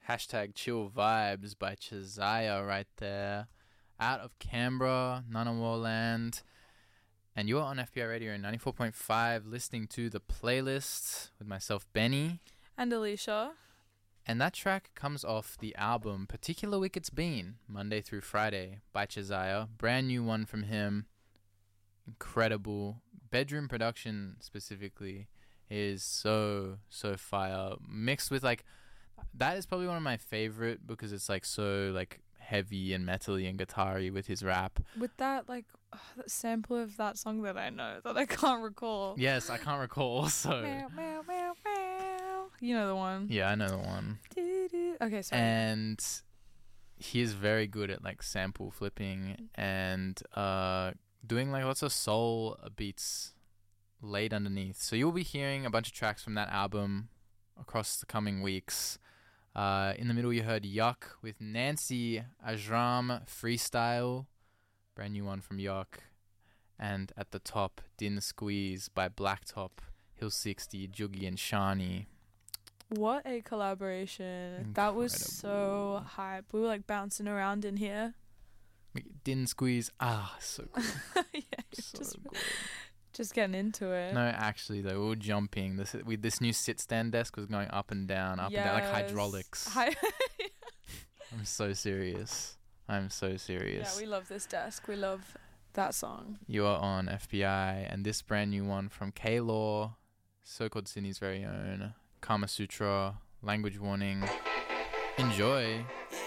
Hashtag chill vibes by Chazaya right there. Out of Canberra, Ngunnawal land. And you're on FBI Radio 94.5 listening to The Playlist with myself, Benny. And Alicia. And that track comes off the album Particular Week It's Been, Monday through Friday by Chazaya. Brand new one from him. Incredible. Bedroom production specifically is so fire. Mixed with like, that is probably one of my favorite because it's like so like heavy and metally and guitar-y with his rap. With that like that sample of that song that I know that I can't recall. Yes, I can't recall. So meow, meow, meow, meow. You know the one. Yeah, I know the one. Okay, sorry. And he is very good at like sample flipping and doing like lots of soul beats laid underneath. So you'll be hearing a bunch of tracks from that album across the coming weeks. In the middle you heard Yuck with Nancy Ajram Freestyle, brand new one from Yuck. And at the top, Din Squeeze by Blacktop, Hill 60, Juggy and Shani. What a collaboration. Incredible. That was so hype. We were like bouncing around in here. Din Squeeze, so good. Yeah, So good. just getting into it. No, actually, though, we were jumping. This new sit-stand desk was going up and down, like hydraulics. I'm so serious. Yeah, we love this desk. We love that song. You are on FBI, and this brand new one from K-Law, So Called Sydney's very own, Kama Sutra, Language Warning. Enjoy. Yeah.